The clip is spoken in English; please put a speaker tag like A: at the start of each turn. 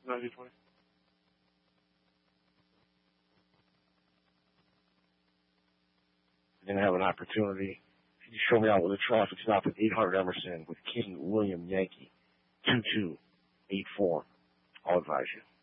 A: 9020.
B: Then have an opportunity. If you show me out with a traffic stop at 800 Emerson with King William Yankee, 2284. I'll advise you.